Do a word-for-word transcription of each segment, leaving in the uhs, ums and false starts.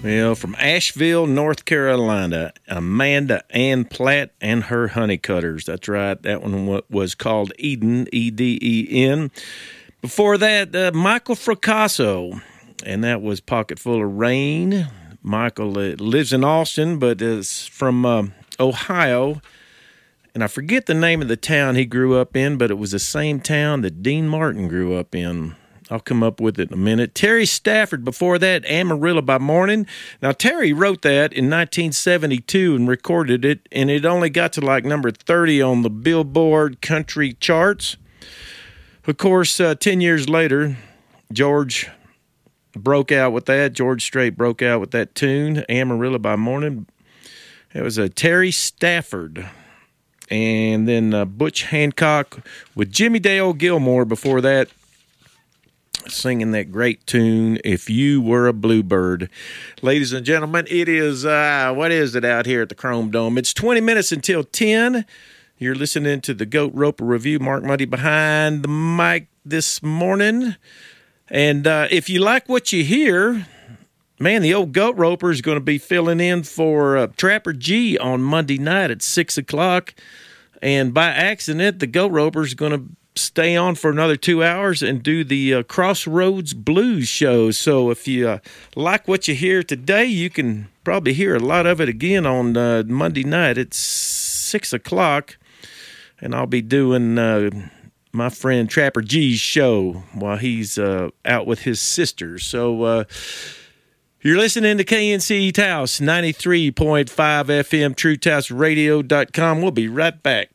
Well, from Asheville, North Carolina, Amanda Ann Platt and her Honeycutters. That's right. That one was called Eden, E D E N. Before that, uh, Michael Fracasso, and that was Pocket Full of Rain. Michael uh, lives in Austin, but is from uh, Ohio. And I forget the name of the town he grew up in, but it was the same town that Dean Martin grew up in. I'll come up with it in a minute. Terry Stafford, before that, Amarillo by Morning. Now, Terry wrote that in nineteen seventy-two and recorded it, and it only got to like number thirty on the Billboard country charts. Of course, uh, ten years later, George broke out with that. George Strait broke out with that tune, Amarillo by Morning. It was a Terry Stafford. And then uh, Butch Hancock with Jimmy Dale Gilmore before that, singing that great tune, If You Were a Bluebird. Ladies and gentlemen, it is, uh, what is it out here at the Chrome Dome? It's twenty minutes until ten. You're listening to the Goat Roper Review. Mark Muddy behind the mic this morning. And uh, if you like what you hear, man, the old Goat Roper is going to be filling in for uh, Trapper G on Monday night at six o'clock. And by accident, the Goat Roper is going to stay on for another two hours and do the uh, Crossroads Blues show. So if you uh, like what you hear today, you can probably hear a lot of it again on uh, Monday night at six o'clock. And I'll be doing uh, my friend Trapper G's show while he's uh, out with his sisters. So uh, you're listening to K N C Taos ninety-three point five F M, True Taos Radio dot com. We'll be right back.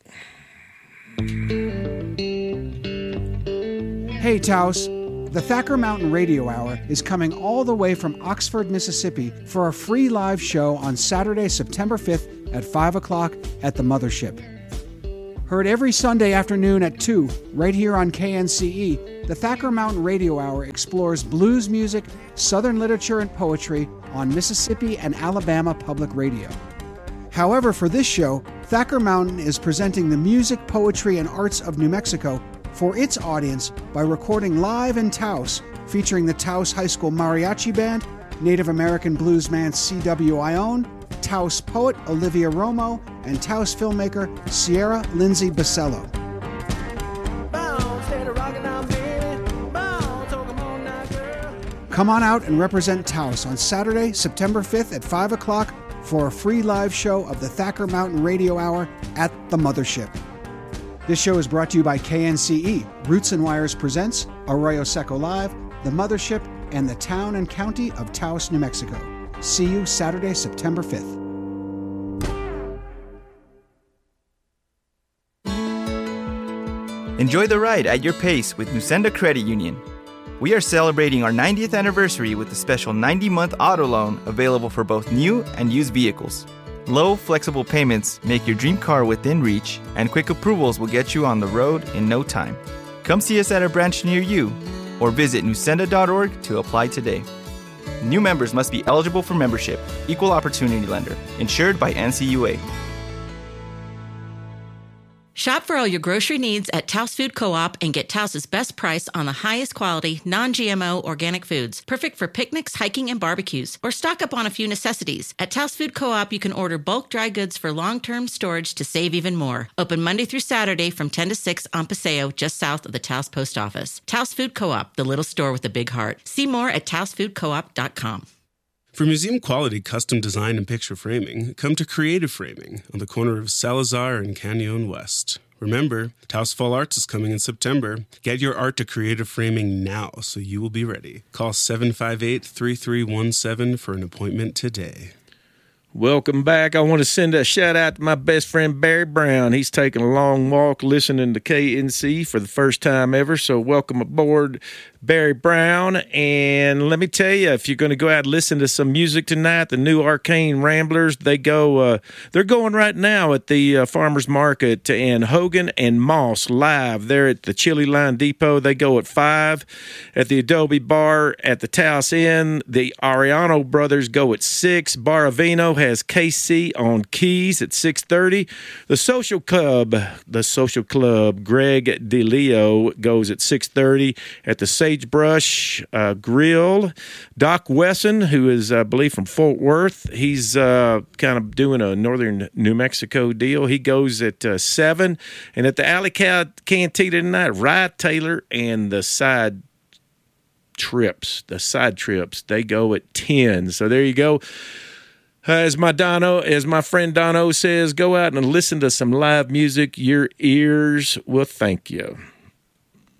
Hey, Taos. The Thacker Mountain Radio Hour is coming all the way from Oxford, Mississippi for a free live show on Saturday, September fifth at five o'clock at the Mothership. Heard every Sunday afternoon at two, right here on K N C E, the Thacker Mountain Radio Hour explores blues music, Southern literature, and poetry on Mississippi and Alabama Public Radio. However, for this show, Thacker Mountain is presenting the music, poetry, and arts of New Mexico for its audience by recording live in Taos, featuring the Taos High School Mariachi Band, Native American bluesman C W Ione, Taos poet Olivia Romo, and Taos filmmaker Sierra Lindsay Basello. Come on out and represent Taos on Saturday, September fifth at five o'clock for a free live show of the Thacker Mountain Radio Hour at the Mothership. This show is brought to you by K N C E, Roots and Wires Presents, Arroyo Seco Live, The Mothership, and the town and county of Taos, New Mexico. See you Saturday, September fifth. Enjoy the ride at your pace with Nusenda Credit Union. We are celebrating our ninetieth anniversary with a special ninety-month auto loan available for both new and used vehicles. Low, flexible payments make your dream car within reach, and quick approvals will get you on the road in no time. Come see us at a branch near you, or visit nusenda dot org to apply today. New members must be eligible for membership. Equal opportunity lender. Insured by N C U A. Shop for all your grocery needs at Taos Food Co-op and get Taos's best price on the highest quality, non-G M O organic foods, perfect for picnics, hiking, and barbecues. Or stock up on a few necessities. At Taos Food Co-op, you can order bulk dry goods for long-term storage to save even more. Open Monday through Saturday from ten to six on Paseo, just south of the Taos Post Office. Taos Food Co-op, the little store with a big heart. See more at taos food co op dot com. For museum-quality custom design and picture framing, come to Creative Framing on the corner of Salazar and Canyon West. Remember, Taos Fall Arts is coming in September. Get your art to Creative Framing now so you will be ready. Call seven five eight, three three one seven for an appointment today. Welcome back. I want to send a shout out to my best friend Barry Brown. He's taking a long walk listening to K N C for the first time ever, so welcome aboard, Barry Brown. And let me tell you, if you're going to go out and listen to some music tonight, the new Arcane Ramblers, they go, uh, they're going right now at the uh, Farmers Market in Hogan and Moss live. They're at the Chili Line Depot. They go at five. At the Adobe Bar at the Taos Inn, the Ariano Brothers go at six. Baravino has K C on keys at six thirty. The Social Club, the Social Club, Greg DeLeo goes at six thirty at the Sagebrush uh, Grill. Doc Wesson, who is, I believe, from Fort Worth, he's uh, kind of doing a northern New Mexico deal. He goes at uh, seven. And at the Alley Cantina tonight, Rye Taylor and the Side Trips, the Side Trips, they go at ten. So there you go. Uh, as my Dono, as my friend Dono says, go out and listen to some live music. Your ears will thank you.